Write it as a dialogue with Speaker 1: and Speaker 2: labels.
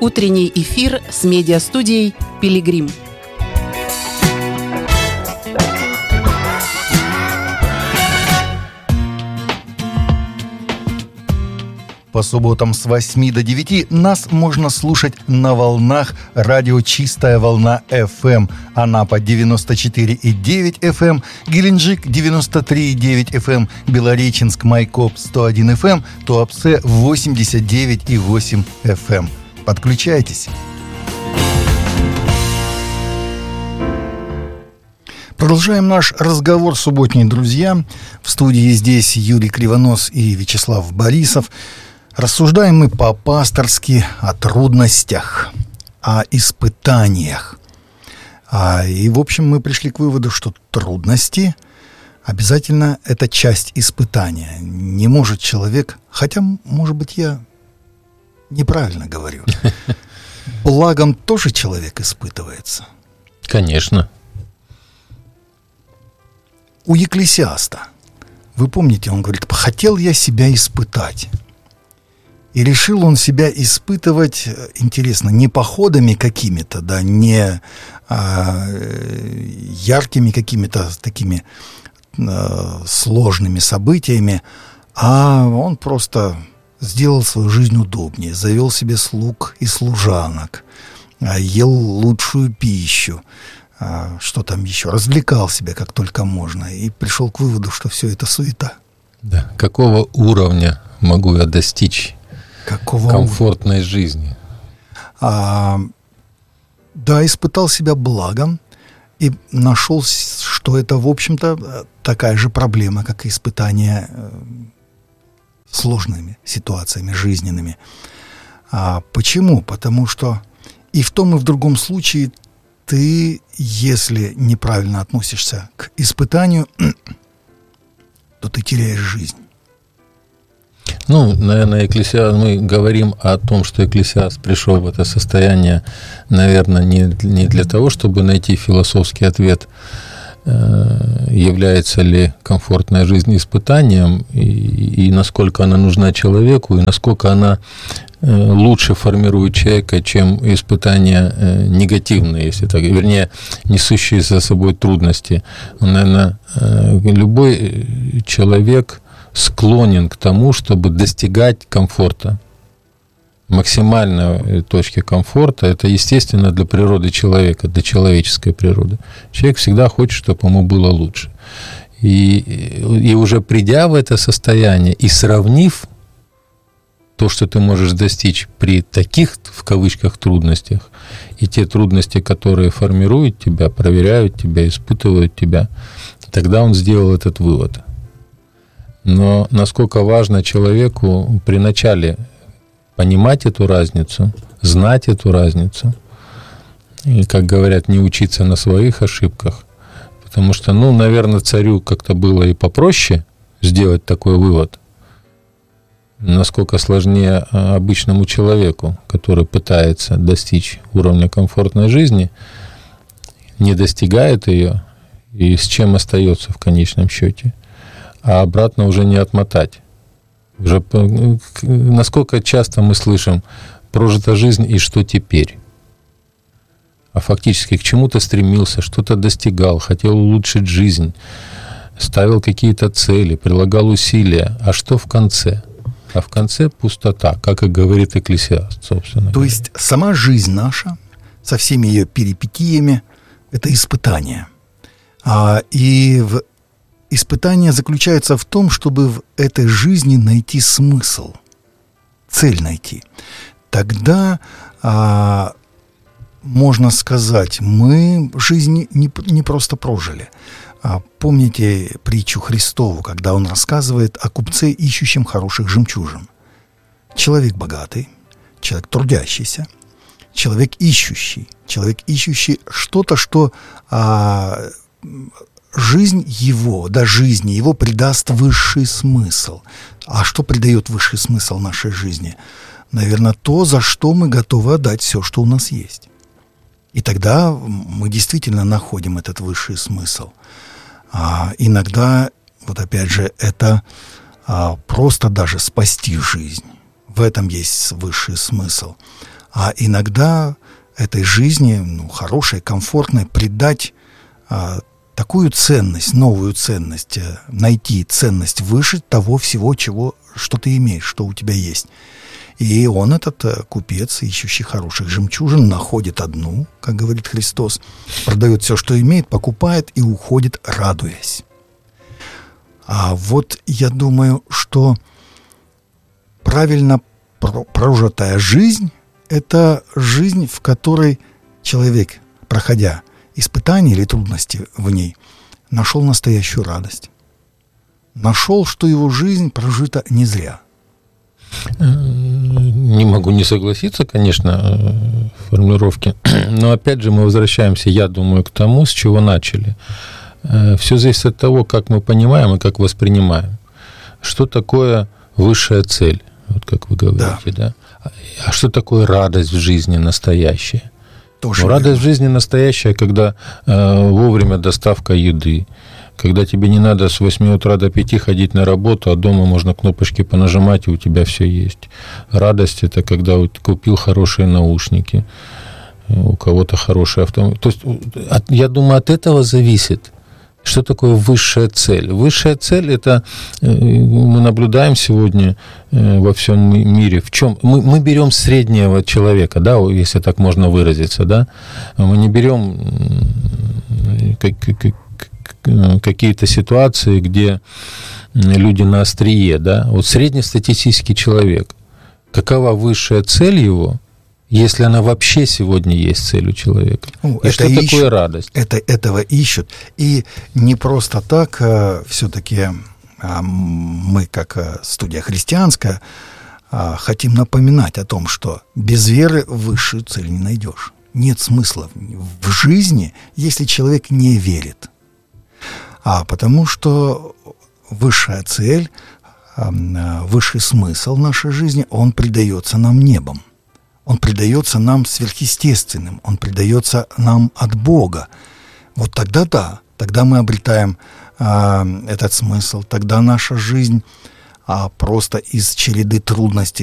Speaker 1: Утренний эфир с медиастудией «Пилигрим».
Speaker 2: По субботам с 8 до 9 нас можно слушать на волнах радио «Чистая волна FM». Анапа 94,9 FM, Геленджик 93,9 FM, Белореченск, Майкоп 101 FM, Туапсе 89,8 FM. Подключайтесь. Продолжаем наш разговор субботний, друзья. В студии здесь Юрий Кривонос и Вячеслав Борисов. Рассуждаем мы по-пасторски о трудностях, о испытаниях. И, в общем, мы пришли к выводу, что трудности обязательно это часть испытания. Не может человек, хотя, может быть, я неправильно говорю, благом тоже человек испытывается.
Speaker 3: Конечно.
Speaker 2: У Екклесиаста, вы помните, он говорит: «Хотел я себя испытать». И решил он себя испытывать, интересно, не походами какими-то, да, не яркими какими-то такими сложными событиями, а он просто сделал свою жизнь удобнее, завел себе слуг и служанок, ел лучшую пищу, что там еще, развлекал себя как только можно, и пришел к выводу, что все это суета.
Speaker 3: Да. Какого уровня могу я достичь комфортной жизни?
Speaker 2: Да, испытал себя благом и нашел, что это, в общем-то, такая же проблема, как и испытание сложными ситуациями жизненными. Почему? Потому что и в том, и в другом случае ты, если неправильно относишься к испытанию, то ты теряешь жизнь.
Speaker 3: Ну, наверное, мы говорим о том, что Екклесиаст пришел в это состояние, наверное, не для того, чтобы найти философский ответ, является ли комфортная жизнь испытанием, и насколько она нужна человеку, и насколько она лучше формирует человека, чем испытания негативные, если так, вернее, несущие за собой трудности. Наверное, любой человек склонен к тому, чтобы достигать комфорта. Максимальной точки комфорта — это естественно для природы человека, для человеческой природы. Человек всегда хочет, чтобы ему было лучше. И уже придя в это состояние и сравнив то, что ты можешь достичь при таких, в кавычках, трудностях, и те трудности, которые формируют тебя, проверяют тебя, испытывают тебя, тогда он сделал этот вывод. Но насколько важно человеку при начале понимать эту разницу, знать эту разницу, и, как говорят, не учиться на своих ошибках, потому что, наверное, царю как-то было и попроще сделать такой вывод, насколько сложнее обычному человеку, который пытается достичь уровня комфортной жизни, не достигает ее, и с чем остается в конечном счете, а обратно уже не отмотать. Уже насколько часто мы слышим: прожита жизнь, и что теперь? А фактически к чему-то стремился, что-то достигал, хотел улучшить жизнь, ставил какие-то цели, прилагал усилия. А что в конце? А в конце пустота, как и говорит Екклесиаст, собственно.
Speaker 2: То есть сама жизнь наша, со всеми ее перипетиями, это испытание. И испытание заключается в том, чтобы в этой жизни найти смысл, цель найти. Тогда, можно сказать, мы жизнь не просто прожили. Помните притчу Христову, когда он рассказывает о купце, ищущем хороших жемчужин? Человек богатый, человек трудящийся, человек ищущий что-то, что жизни его придаст высший смысл. А что придает высший смысл нашей жизни? Наверное, то, за что мы готовы отдать все, что у нас есть. И тогда мы действительно находим этот высший смысл. Иногда, вот опять же, это просто даже спасти жизнь. В этом есть высший смысл. А иногда этой жизни, хорошей, комфортной, придать такую ценность, новую ценность, найти ценность выше того всего, что ты имеешь, что у тебя есть. И он, этот купец, ищущий хороших жемчужин, находит одну, как говорит Христос, продает все, что имеет, покупает и уходит, радуясь. А вот я думаю, что правильно прожитая жизнь – это жизнь, в которой человек, проходя испытания или трудности в ней, нашел настоящую радость. Нашел, что его жизнь прожита не зря.
Speaker 3: Не могу не согласиться, конечно, в формулировке. Но опять же мы возвращаемся, я думаю, к тому, с чего начали. Все зависит от того, как мы понимаем и как воспринимаем. Что такое высшая цель, вот как вы говорите, да? А что такое радость в жизни настоящая? Радость в жизни настоящая, когда вовремя доставка еды, когда тебе не надо с 8 утра до 5 ходить на работу, а дома можно кнопочки понажимать, и у тебя все есть. Радость – это когда ты купил хорошие наушники, у кого-то хороший автомобиль. То есть, я думаю, от этого зависит, что такое высшая цель. Высшая цель – это мы наблюдаем сегодня во всем мире. В чем? Мы берем среднего человека, да, если так можно выразиться, да. Мы не берем какие-то ситуации, где люди на острие, да. Вот среднестатистический человек. Какова высшая цель его? Если она вообще сегодня есть цель у человека. И что такое радость?
Speaker 2: Этого ищут. И не просто так все-таки мы, как студия христианская, хотим напоминать о том, что без веры высшую цель не найдешь. Нет смысла в жизни, если человек не верит. Потому что высшая цель, высший смысл нашей жизни, он придается нам небом. Он придается нам сверхъестественным, он придается нам от Бога. Вот тогда да, тогда мы обретаем этот смысл, тогда наша жизнь просто из череды трудностей,